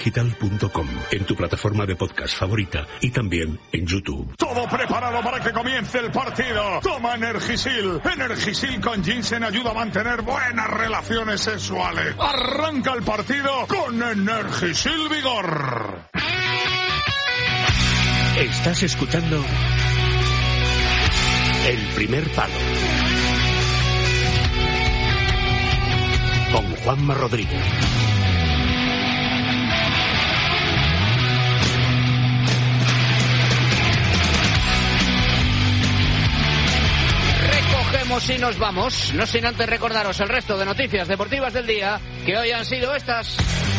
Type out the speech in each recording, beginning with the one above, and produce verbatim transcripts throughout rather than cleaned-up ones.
digital punto com, en tu plataforma de podcast favorita y también en YouTube. Todo preparado para que comience el partido. Toma Energisil. Energisil con ginseng ayuda a mantener buenas relaciones sexuales. Arranca el partido con Energisil Vigor. Estás escuchando El Primer Palo con Juanma Rodríguez. Recogemos y nos vamos, no sin antes recordaros el resto de noticias deportivas del día, que hoy han sido estas.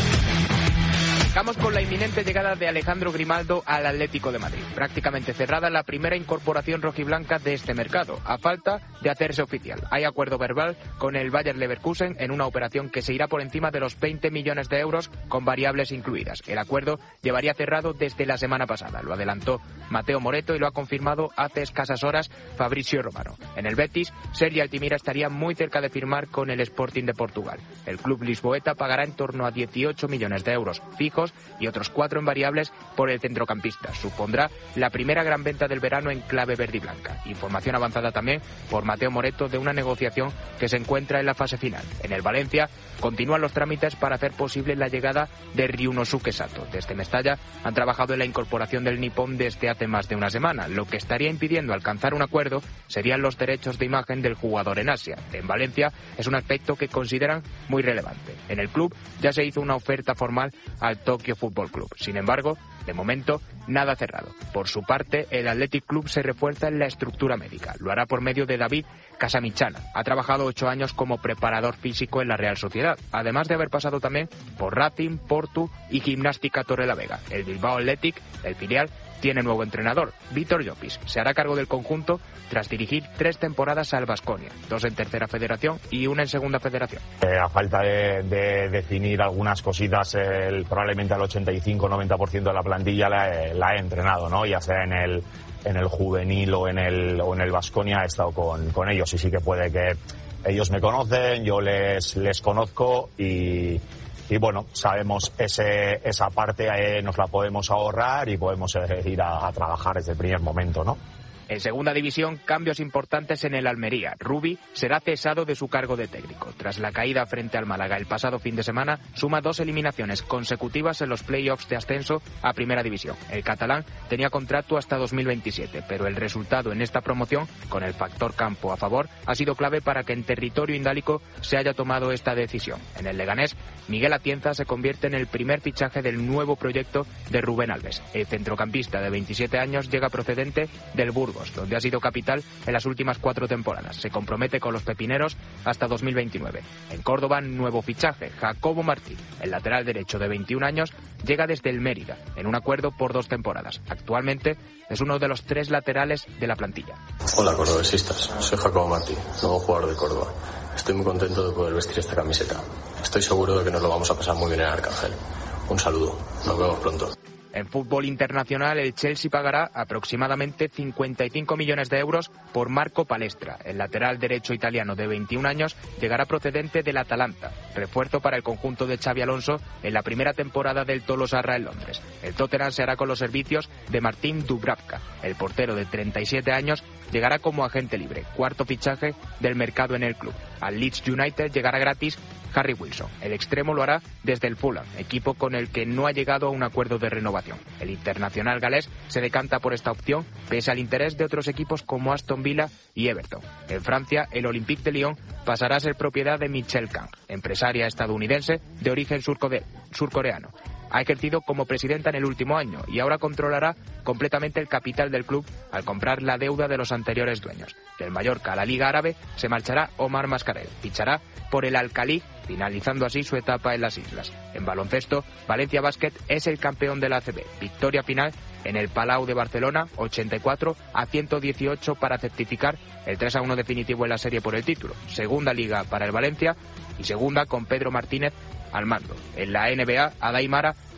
Vamos con la inminente llegada de Alejandro Grimaldo al Atlético de Madrid. Prácticamente cerrada la primera incorporación rojiblanca de este mercado, a falta de hacerse oficial. Hay acuerdo verbal con el Bayer Leverkusen en una operación que se irá por encima de los veinte millones de euros con variables incluidas. El acuerdo llevaría cerrado desde la semana pasada. Lo adelantó Mateo Moretto y lo ha confirmado hace escasas horas Fabrizio Romano. En el Betis, Sergi Altimira estaría muy cerca de firmar con el Sporting de Portugal. El club lisboeta pagará en torno a dieciocho millones de euros fijos y otros cuatro en variables por el centrocampista. Supondrá la primera gran venta del verano en clave verde y blanca. Información avanzada también por Mateo Moretto de una negociación que se encuentra en la fase final. En el Valencia continúan los trámites para hacer posible la llegada de Ryunosuke Sato. Desde Mestalla han trabajado en la incorporación del nipón desde hace más de una semana. Lo que estaría impidiendo alcanzar un acuerdo serían los derechos de imagen del jugador en Asia. En Valencia es un aspecto que consideran muy relevante. En el club ya se hizo una oferta formal al Tokyo Fútbol Club. Sin embargo, de momento, nada cerrado. Por su parte, el Athletic Club se refuerza en la estructura médica. Lo hará por medio de David Casamichana. Ha trabajado ocho años como preparador físico en la Real Sociedad, además de haber pasado también por Racing, Portu y Gimnástica Torrelavega. El Bilbao Athletic, el filial, tiene nuevo entrenador, Vítor Llopis. Se hará cargo del conjunto tras dirigir tres temporadas al Baskonia, dos en tercera federación y una en segunda federación. Eh, a falta de, de definir algunas cositas, el, probablemente al ochenta y cinco noventa por ciento de la plantilla la, la he entrenado, ¿no? Ya sea en el en el juvenil o en el o en el Baskonia he estado con, con ellos, y sí que puede que ellos me conocen, yo les les conozco y Y bueno, sabemos ese, esa parte eh, nos la podemos ahorrar y podemos eh, ir a, a trabajar desde el primer momento, ¿no? En segunda división, cambios importantes en el Almería. Rubi será cesado de su cargo de técnico. Tras la caída frente al Málaga el pasado fin de semana, suma dos eliminaciones consecutivas en los play-offs de ascenso a primera división. El catalán tenía contrato hasta dos mil veintisiete, pero el resultado en esta promoción, con el factor campo a favor, ha sido clave para que en territorio indálico se haya tomado esta decisión. En el Leganés, Miguel Atienza se convierte en el primer fichaje del nuevo proyecto de Rubén Alves. El centrocampista de veintisiete años llega procedente del Burgos, donde ha sido capital en las últimas cuatro temporadas. Se compromete con los pepineros hasta dos mil veintinueve. En Córdoba, nuevo fichaje, Jacobo Martín. El lateral derecho de veintiún años llega desde el Mérida, en un acuerdo por dos temporadas. Actualmente es uno de los tres laterales de la plantilla. Hola cordobesistas, soy Jacobo Martín, nuevo jugador de Córdoba. Estoy muy contento de poder vestir esta camiseta. Estoy seguro de que nos lo vamos a pasar muy bien en Arcángel. Un saludo, nos vemos pronto. En fútbol internacional, el Chelsea pagará aproximadamente cincuenta y cinco millones de euros por Marco Palestra. El lateral derecho italiano de veintiún años llegará procedente del Atalanta, refuerzo para el conjunto de Xabi Alonso en la primera temporada del Tolosarra en Londres. El Tottenham se hará con los servicios de Martin Dubravka. El portero de treinta y siete años llegará como agente libre, cuarto fichaje del mercado en el club. Al Leeds United llegará gratis Harry Wilson. El extremo lo hará desde el Fulham, equipo con el que no ha llegado a un acuerdo de renovación. El internacional galés se decanta por esta opción, pese al interés de otros equipos como Aston Villa y Everton. En Francia, el Olympique de Lyon pasará a ser propiedad de Michelle Kang, empresaria estadounidense de origen surcore- surcoreano. Ha ejercido como presidenta en el último año y ahora controlará completamente el capital del club al comprar la deuda de los anteriores dueños. Del Mallorca a la Liga Árabe se marchará Omar Mascarell, fichará por el Al-Khaliq, finalizando así su etapa en las islas. En baloncesto, Valencia Basket es el campeón de la A C B. Victoria final en el Palau de Barcelona, ochenta y cuatro a ciento dieciocho para certificar el tres a uno definitivo en la serie por el título. Segunda liga para el Valencia y segunda con Pedro Martínez al mando. En la N B A, Adai Mara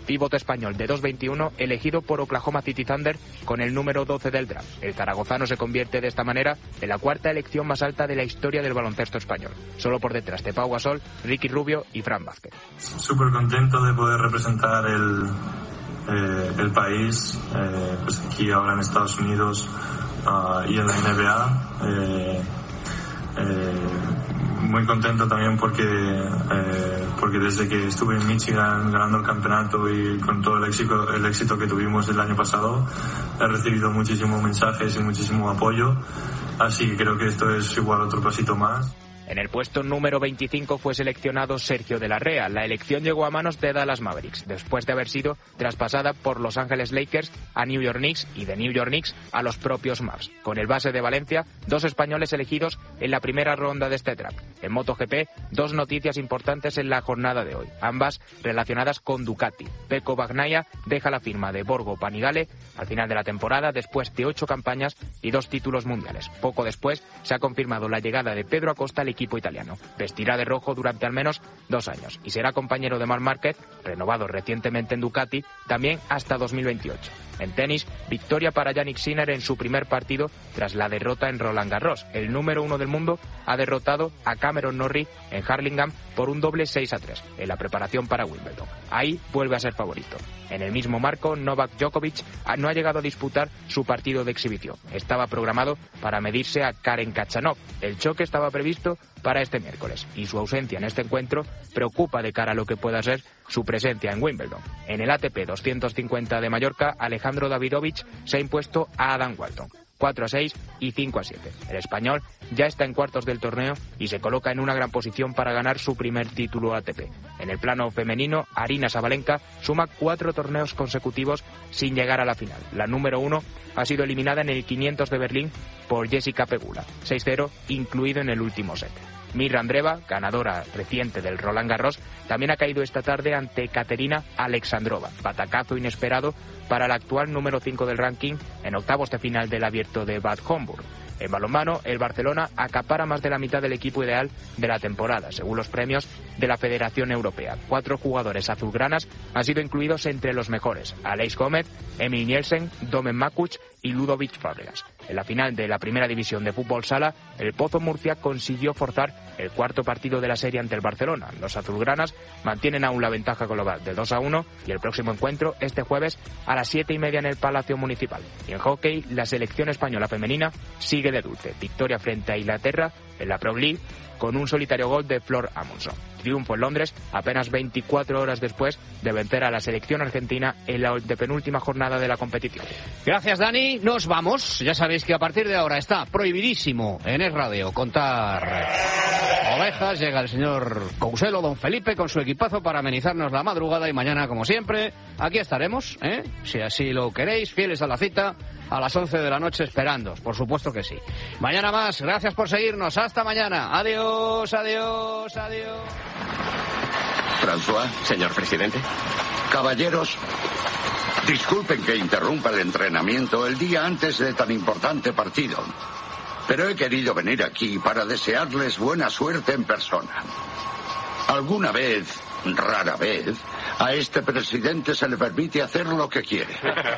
pívot español de dos veintiuno, elegido por Oklahoma City Thunder con el número doce del draft. El zaragozano se convierte de esta manera en la cuarta elección más alta de la historia del baloncesto español, solo por detrás de Pau Gasol, Ricky Rubio y Fran Vázquez. Súper contento de poder representar el, eh, el país, eh, pues aquí ahora en Estados Unidos uh, y en la N B A. Eh, eh, muy contento también porque eh, porque desde que estuve en Michigan ganando el campeonato y con todo el éxito, el éxito que tuvimos el año pasado, he recibido muchísimos mensajes y muchísimo apoyo, así que creo que esto es igual otro pasito más. En el puesto número veinticinco fue seleccionado Sergio de la Rea. La elección llegó a manos de Dallas Mavericks, después de haber sido traspasada por Los Ángeles Lakers a New York Knicks y de New York Knicks a los propios Mavs. Con el base de Valencia, dos españoles elegidos en la primera ronda de este draft. En MotoGP, dos noticias importantes en la jornada de hoy, ambas relacionadas con Ducati. Pecco Bagnaia deja la firma de Borgo Panigale al final de la temporada después de ocho campañas y dos títulos mundiales. Poco después se ha confirmado la llegada de Pedro Acosta al equipo italiano. Vestirá de rojo durante al menos dos años y será compañero de Marc Márquez, renovado recientemente en Ducati, también hasta dos mil veintiocho. En tenis, victoria para Jannik Sinner en su primer partido tras la derrota en Roland Garros. El número uno del mundo ha derrotado a Cameron Norrie en Hurlingham por un doble seis a tres en la preparación para Wimbledon. Ahí vuelve a ser favorito. En el mismo marco, Novak Djokovic no ha llegado a disputar su partido de exhibición. Estaba programado para medirse a Karen Khachanov. El choque estaba previsto para este miércoles y su ausencia en este encuentro preocupa de cara a lo que pueda ser su presencia en Wimbledon. En el A T P doscientos cincuenta de Mallorca, Alejandro Davidovich se ha impuesto a Adam Walton, cuatro a seis y cinco a siete. El español ya está en cuartos del torneo y se coloca en una gran posición para ganar su primer título A T P. En el plano femenino, Aryna Sabalenka suma cuatro torneos consecutivos sin llegar a la final. La número uno ha sido eliminada en el quinientos de Berlín por Jessica Pegula, seis cero, incluido en el último set. Mirra Andreeva, ganadora reciente del Roland Garros, también ha caído esta tarde ante Katerina Alexandrova. Batacazo inesperado para la actual número cinco del ranking en octavos de final del Abierto de Bad Homburg. En balonmano, el Barcelona acapara más de la mitad del equipo ideal de la temporada, según los premios de la Federación Europea. Cuatro jugadores azulgranas han sido incluidos entre los mejores: Aleix Gómez, Emil Nielsen, Domen Makuch y Ludovic Fábregas. En la final de la primera división de fútbol sala, el Pozo Murcia consiguió forzar el cuarto partido de la serie ante el Barcelona. Los azulgranas mantienen aún la ventaja global de dos a uno y el próximo encuentro este jueves a las siete y media en el Palacio Municipal. Y en hockey, la selección española femenina sigue de dulce. Victoria frente a Inglaterra en la Pro League con un solitario gol de Flor Amundson. Triunfo en Londres apenas veinticuatro horas después de vencer a la selección argentina en la penúltima jornada de la competición. Gracias, Dani. Nos vamos. Ya sabéis que a partir de ahora está prohibidísimo en Es Radio contar ovejas. Llega el señor Couselo, don Felipe, con su equipazo para amenizarnos la madrugada y mañana, como siempre, aquí estaremos, ¿eh? Si así lo queréis, fieles a la cita, a las once de la noche esperándoos, por supuesto que sí. Mañana más. Gracias por seguirnos. Hasta mañana. Adiós, adiós, adiós. François. Señor presidente. Caballeros, disculpen que interrumpa el entrenamiento el día antes de tan importante partido, pero he querido venir aquí para desearles buena suerte en persona. Alguna vez, rara vez, a este presidente se le permite hacer lo que quiere.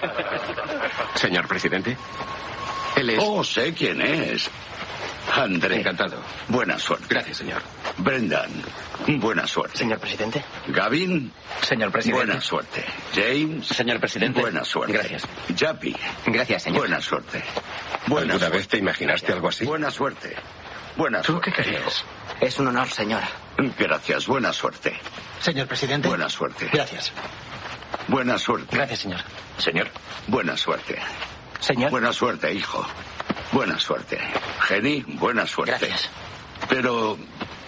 Señor presidente. Él es... Oh, sé quién es. André. Encantado. Buena suerte. Gracias, señor. Brendan. Buena suerte. Señor presidente. Gavin. Señor presidente. Buena suerte. James. Señor presidente. Buena suerte. Gracias. Jappy. Gracias, señor. Buena suerte. Buena ¿Alguna suerte. vez te imaginaste algo así? Buena suerte. Buena ¿Tú suerte. qué crees? Es un honor, señora. Gracias. Buena suerte. Señor presidente. Buena suerte. Gracias. Buena suerte. Gracias, señor. Señor. Buena suerte. Señor. Buena suerte, hijo. Buena suerte. Jenny, buena suerte. Gracias. Pero...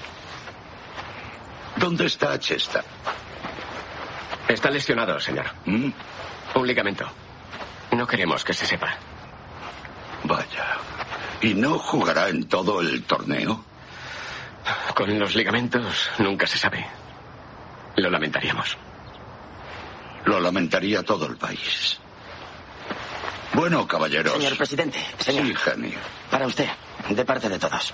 ¿dónde está Chesta? Está lesionado, señor. ¿Mm? Un ligamento. No queremos que se sepa. Vaya. ¿Y no jugará en todo el torneo? Con los ligamentos nunca se sabe. Lo lamentaríamos. Lo lamentaría todo el país. Bueno, caballeros. Señor presidente. Señor. Sí, Jenny. Para usted, de parte de todos.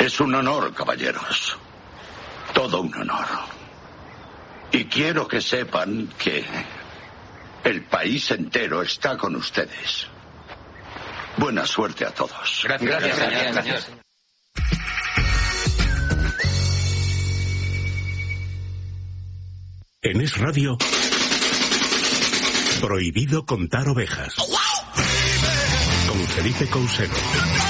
Es un honor, caballeros. Todo un honor. Y quiero que sepan que el país entero está con ustedes. Buena suerte a todos. Gracias, gracias, gracias, gracias. En Es Radio, prohibido contar ovejas. Con Felipe Couselo.